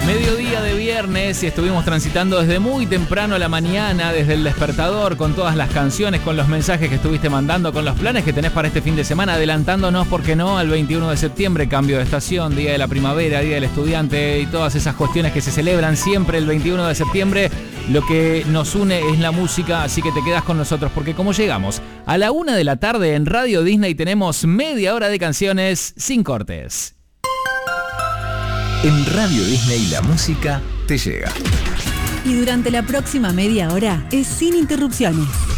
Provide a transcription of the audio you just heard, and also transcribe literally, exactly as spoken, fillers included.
Mediodía de viernes y estuvimos transitando desde muy temprano a la mañana, desde el despertador, con todas las canciones, con los mensajes que estuviste mandando, con los planes que tenés para este fin de semana, adelantándonos, ¿por qué no?, al veintiuno de septiembre, cambio de estación, Día de la Primavera, Día del Estudiante y todas esas cuestiones que se celebran siempre el veintiuno de septiembre. Lo que nos une es la música, así que te quedas con nosotros, porque como llegamos a la una de la tarde en Radio Disney, tenemos media hora de canciones sin cortes. En Radio Disney la música te llega. Y durante la próxima media hora es sin interrupciones.